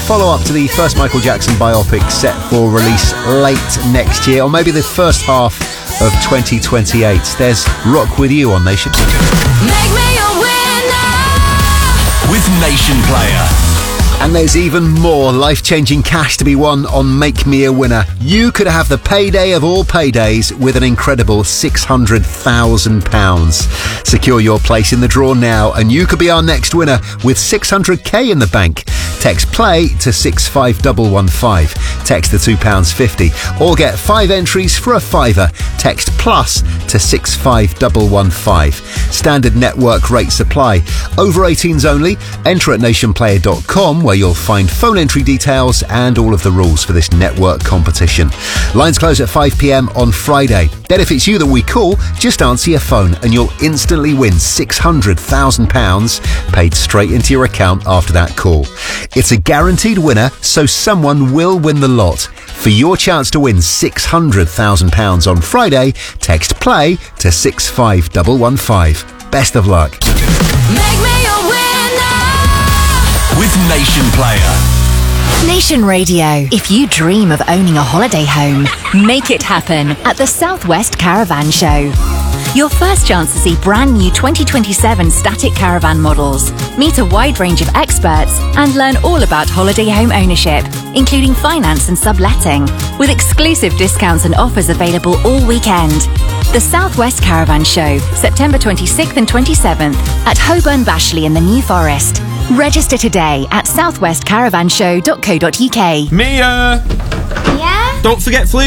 follow-up to the first Michael Jackson biopic set for release late next year, or maybe the first half of 2028. There's Rock With You on Nation. Make me a winner with Nation Player. And there's even more life-changing cash to be won on Make Me a Winner. You could have the payday of all paydays with an incredible £600,000. Secure your place in the draw now and you could be our next winner with 600k in the bank. Text PLAY to 65115. Text the £2.50 or get 5 entries for a £5. Text PLUS to 65115. Standard network rates apply. Over 18s only. Enter at nationplayer.com where you'll find phone entry details and all of the rules for this network competition. Lines close at 5 p.m. on Friday. Then if it's you that we call, just answer your phone and you'll instantly win £600,000 paid straight into your account after that call. It's a guaranteed winner, so someone will win the lot. For your chance to win £600,000 on Friday, text PLAY to 65115. Best of luck. Make me a winner with Nation Player. Nation Radio. If you dream of owning a holiday home, make it happen at the Southwest Caravan Show. Your first chance to see brand new 2027 static caravan models, meet a wide range of experts and learn all about holiday home ownership, including finance and subletting, with exclusive discounts and offers available all weekend. The Southwest Caravan Show, September 26th and 27th at Holborn Bashley in the New Forest. Register today at southwestcaravanshow.co.uk. Mia! Yeah? Don't forget